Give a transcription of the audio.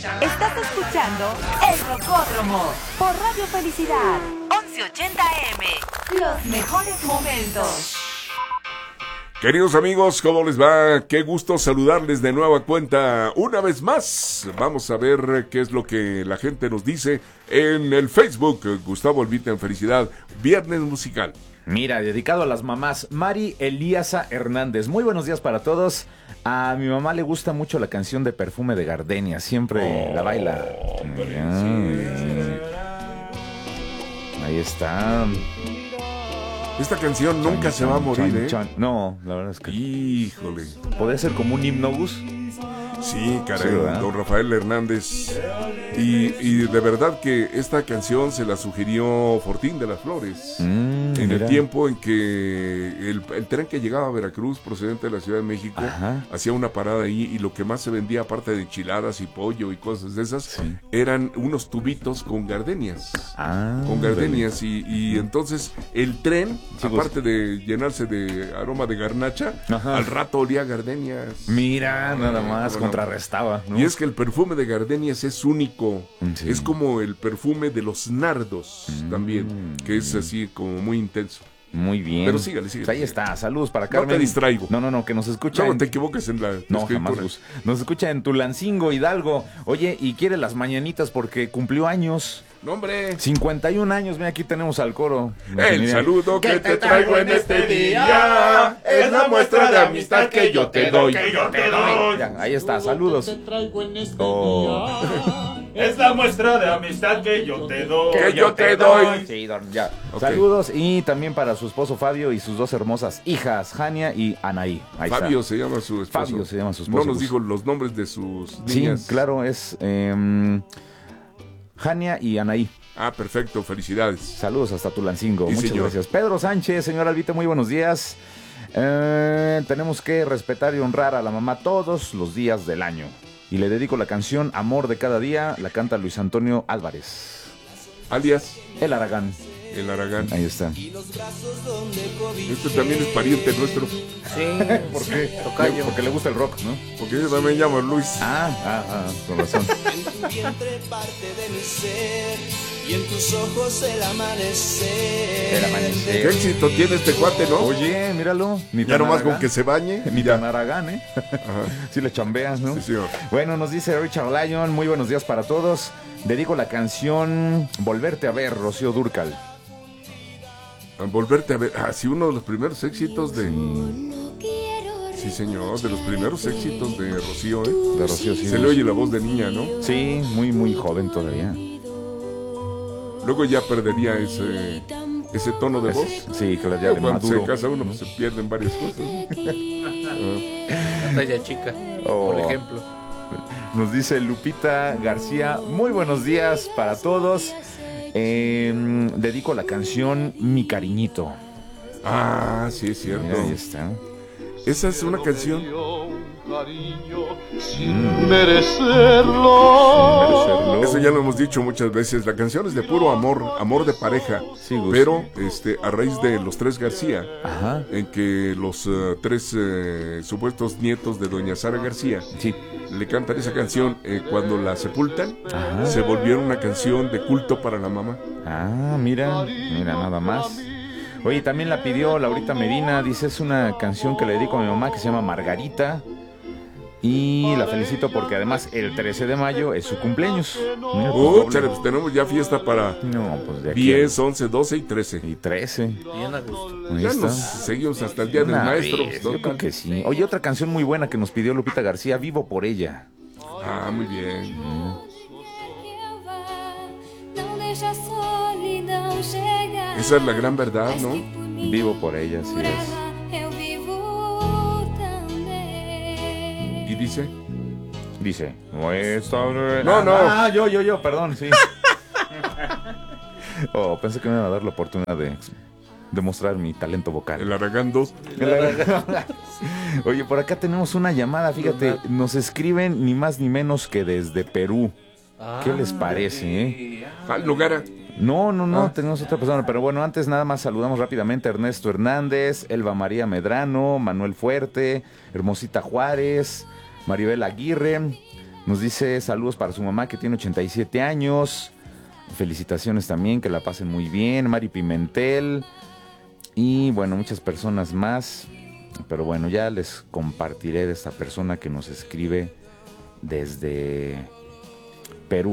Estás escuchando El Rocódromo por Radio Felicidad 1180 AM. Los mejores momentos. Queridos amigos, ¿cómo les va? Qué gusto saludarles de nueva cuenta una vez más. Vamos a ver qué es lo que la gente nos dice en el Facebook. Gustavo Elvita en Felicidad, Viernes Musical. Mira, dedicado a las mamás, Mari Elíasa Hernández. Muy buenos días para todos. A mi mamá le gusta mucho la canción de Perfume de Gardenia. Siempre la baila. Ahí está. Esta canción nunca se va a morir, ¿eh? No, la verdad es que... Híjole. ¿Podría ser como un himno, Gus? Sí, caray, Sí, don Rafael Hernández. Y de verdad que esta canción se la sugirió Fortín de las Flores. En el tiempo en que el tren que llegaba a Veracruz procedente de la Ciudad de México hacía una parada ahí, y lo que más se vendía aparte de enchiladas y pollo y cosas de esas eran unos tubitos con gardenias. Con gardenias y entonces el tren, aparte de llenarse de aroma de garnacha, al rato olía a gardenias. Mira, nada más, contrarrestaba, ¿no? Y es que el perfume de gardenias es único. Es como el perfume de los nardos también, que es así como muy intenso. Muy bien. Pero sígale. Pues ahí está, saludos para Carmen. No te distraigo. No, que nos escucha. No te equivoques en la No, jamás, Gus. Nos escucha en Tulancingo, Hidalgo. Oye, y quiere las mañanitas porque cumplió años. No, hombre. 51 años, mira, aquí tenemos al coro. El saludo que te traigo en este día es la muestra de amistad que yo te doy. Ya, ahí está, saludos. Que te traigo en este día es la muestra de amistad que yo te doy. Que yo te doy. Sí, ya. Ok. Saludos y también para su esposo Fabio y sus dos hermosas hijas, Jania y Anaí. Ahí Fabio está. se llama su esposo. Fabio se llama su esposo. No nos dijo los nombres de sus Sí, niñas. claro, es Jania y Anaí. Ah, perfecto, felicidades. Saludos hasta Tulancingo. Sí, Muchas señor. gracias. Pedro Sánchez, señor Albita, muy buenos días. Tenemos que respetar y honrar a la mamá todos los días del año. Y le dedico la canción Amor de cada día, la canta Luis Antonio Álvarez. Alias, El Aragán. el Aragán. Ahí está. Este también es pariente nuestro. Sí, ¿por qué? Tocayo. Porque le gusta el rock, ¿no? Porque yo también llamo Luis. Con razón. En tu vientre parte de mi ser y en tus ojos el amanecer. El amanecer. Qué éxito tiene este cuate, ¿no? Oye, míralo. Ni Ya tan nomás con Aragán. que se bañe. Ni ya. tan Aragán, ¿eh? Sí le chambeas, ¿no? Sí, señor. Bueno, nos dice Richard Lyon, muy buenos días para todos. Dedico la canción Volverte a ver, Rocío Dúrcal. Volverte a ver. Ah, sí, uno de los primeros éxitos de... Sí, señor, de los primeros éxitos de Rocío, ¿eh? De Rocío, sí. Se le oye la voz de niña, ¿no? Sí, muy joven todavía. Luego ya perdería ese tono de voz. Sí, que ya de Cuando maduro. se casa uno, pues se pierden varias cosas. La talla chica, por ejemplo. Nos dice Lupita García, muy buenos días para todos. Dedico la canción Mi Cariñito. Ah, sí, es cierto. Mira, ahí está. Esa es una canción. Sin merecerlo. Eso ya lo hemos dicho muchas veces. La canción es de puro amor de pareja. Sí, Gus. Pero a raíz de Los Tres García, Ajá. en que los tres supuestos nietos de doña Sara García Sí. le cantan esa canción, cuando la sepultan, Ajá. se volvieron una canción de culto para la mamá. Ah, mira nada más. Oye, también la pidió Laurita Medina, dice, es una canción que le dedico a mi mamá que se llama Margarita. Y la felicito porque además el 13 de mayo es su cumpleaños. Mira, pues, doble. Chale, pues tenemos ya fiesta para No, pues de aquí 10, 11, 12 y 13. y 13. Bien a gusto. Ahí Ya está. nos seguimos hasta el día del Una maestro. vez, pues, yo creo que sí. Oye, otra canción muy buena que nos pidió Lupita García, Vivo por ella. Ah, muy bien. Esa es la gran verdad, ¿no? Vivo por ella, sí es. Y dice... Dice, No. yo, perdón, sí. Pensé que me iba a dar la oportunidad de mostrar mi talento vocal. El Aragán 2. Oye, por acá tenemos una llamada, fíjate, nos escriben ni más ni menos que desde Perú. ¿Qué les parece, Lugara. No, tenemos otra persona, pero bueno, antes nada más saludamos rápidamente a Ernesto Hernández, Elba María Medrano, Manuel Fuerte, Hermosita Juárez, Maribel Aguirre, Nos dice saludos para su mamá que tiene 87 años. Felicitaciones también, que la pasen muy bien. Mari Pimentel. Y bueno, muchas personas más. Pero bueno, ya les compartiré de esta persona que nos escribe desde